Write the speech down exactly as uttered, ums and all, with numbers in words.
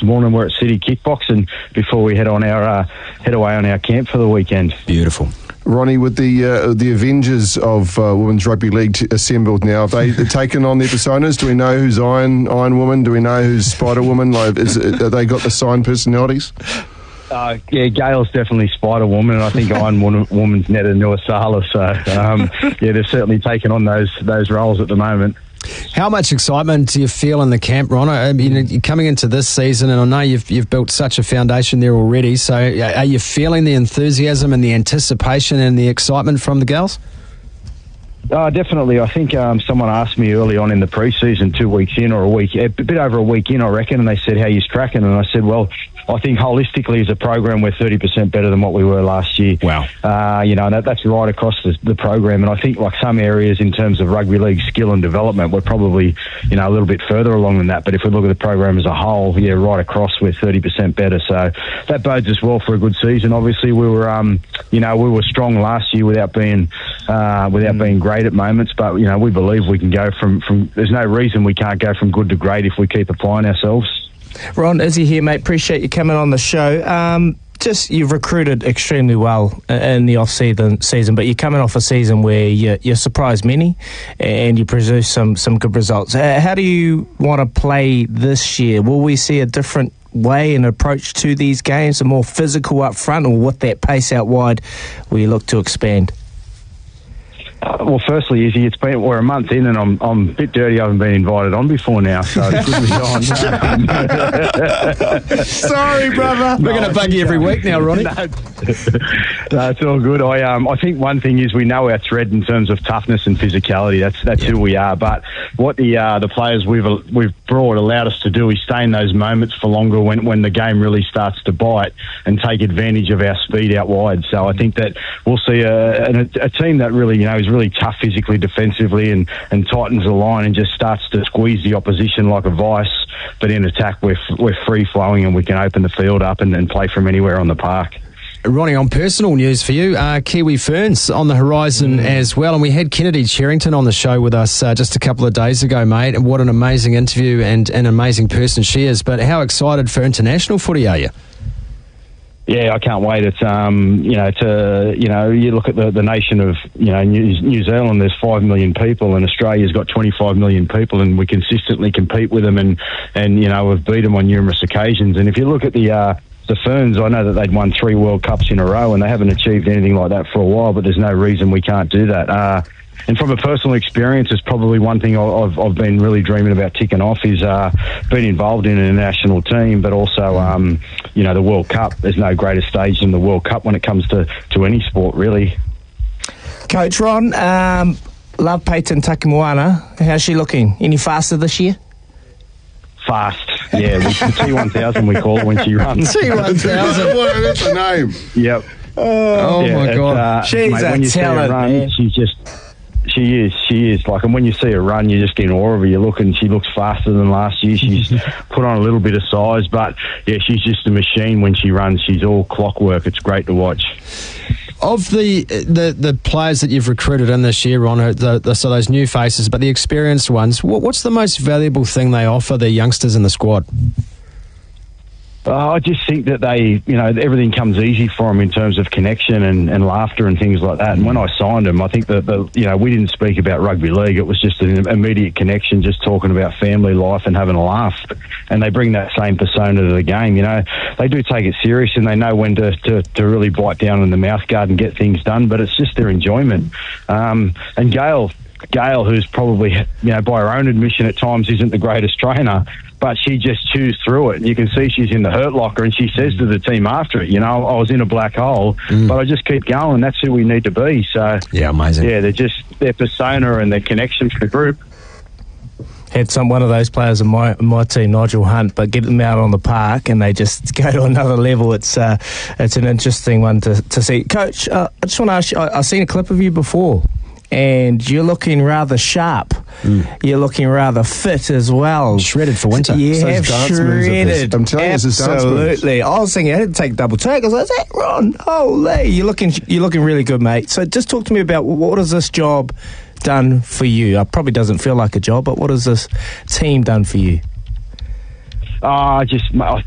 morning we're at City Kickboxing before we head on our uh, head away on our camp for the weekend. Beautiful. Ronnie, with the uh, the Avengers of uh, Women's Rugby League t- assembled now, have they taken on their personas? Do we know who's Iron Iron Woman? Do we know who's Spider Woman? Like, is it, have they got the signed personalities? Uh, yeah, Gail's definitely Spider Woman, and I think Iron Woman's Netta Nuasala. So, um, yeah, they've certainly taken on those those roles at the moment. How much excitement do you feel in the camp, Ron? I mean, you're coming into this season, and I know you've you've built such a foundation there already. So, are you feeling the enthusiasm and the anticipation and the excitement from the girls? Uh, definitely. I think um, someone asked me early on in the pre-season, two weeks in or a week, a bit over a week in, I reckon, and they said, how you tracking? And I said, well, I think holistically as a program we're thirty percent better than what we were last year. Wow. Uh, you know, that, that's right across the, the program. And I think like some areas in terms of rugby league skill and development, we're probably, you know, a little bit further along than that. But if we look at the program as a whole, yeah, right across we're thirty percent better. So that bodes us well for a good season. Obviously we were, um, you know, we were strong last year without being, uh, without mm. being great at moments. But, you know, we believe we can go from, from, there's no reason we can't go from good to great if we keep applying ourselves. Ron, Izzy here, mate. Appreciate you coming on the show. Um, just you've recruited extremely well in the off-season, season, but you're coming off a season where you, you surprised many and you produced some, some good results. How do you want to play this year? Will we see a different way and approach to these games, a more physical up front, or with that pace out wide, will you look to expand? Uh, well, firstly, Izzy, it's been we're a month in, and I'm I'm a bit dirty. I haven't been invited on before now, so it's good to be on. Sorry, brother. We're no, going to bug you every week now, Ronnie. no, no, it's all good. I um I think one thing is we know our thread in terms of toughness and physicality. That's that's yeah. who we are. But what the uh, the players we've we've brought allowed us to do is stay in those moments for longer when when the game really starts to bite and take advantage of our speed out wide. So I think that we'll see a a, a team that really you know is really tough physically, defensively, and, and tightens the line and just starts to squeeze the opposition like a vice. But in attack, we're we're free flowing and we can open the field up and, and play from anywhere on the park. Ronnie, on personal news for you, uh, Kiwi Ferns on the horizon mm. as well. And we had Kennedy Cherrington on the show with us uh, just a couple of days ago, mate. And what an amazing interview and an amazing person she is. But how excited for international footy are you? Yeah, I can't wait. It's um, you know, to you know, you look at the, the nation of you know New, New Zealand. There's five million people, and Australia's got twenty-five million people, and we consistently compete with them, and and you know we've beat them on numerous occasions. And if you look at the uh, the Ferns, I know that they'd won three World Cups in a row, and they haven't achieved anything like that for a while. But there's no reason we can't do that. Uh, And from a personal experience, it's probably one thing I've, I've been really dreaming about ticking off is uh, being involved in a national team, but also, um, you know, the World Cup. There's no greater stage than the World Cup when it comes to, to any sport, really. Coach Ron, um, love Peyton Takimuana. How's she looking? Any faster this year? Fast, yeah. The T one thousand we call it when she runs. T one thousand, that's a name. Yep. Oh, yeah, my God. Uh, She's mate, a when you talent, see her run, man. she's just... She is, she is. Like, and when you see her run, you're just in awe of her. You look and she looks faster than last year. She's put on a little bit of size, but yeah, she's just a machine when she runs. She's all clockwork. It's great to watch. Of the the, the players that you've recruited in this year, Ron, the, the, so those new faces, but the experienced ones, what, what's the most valuable thing they offer the youngsters in the squad? Uh, I just think that they, you know, everything comes easy for them in terms of connection and, and laughter and things like that. And when I signed them, I think that, the, you know, we didn't speak about rugby league. It was just an immediate connection, just talking about family life and having a laugh. And they bring that same persona to the game. You know, they do take it serious and they know when to, to, to really bite down in the mouthguard and get things done. But it's just their enjoyment. Um, and Gail, Gail, who's probably, you know, by her own admission at times isn't the greatest trainer, but she just chews through it. You can see she's in the hurt locker and she says to the team after it, you know, I was in a black hole, mm. but I just keep going. That's who we need to be. So, yeah, amazing. Yeah, they're just their persona and their connection to the group. Had some one of those players in my in my team, Nigel Hunt, but get them out on the park and they just go to another level. It's uh, it's an interesting one to, to see. Coach, uh, I just want to ask you, I, I've seen a clip of you before, and you're looking rather sharp. Mm. You're looking rather fit as well. Shredded for winter. You so have shredded. I'm telling you, it's his dance moves. Absolutely. I was thinking I had to take double take. I was like, is that Ron? Holy, you're looking, you're looking really good, mate. So just talk to me about what has this job done for you? It probably doesn't feel like a job, but what has this team done for you? Uh, just, I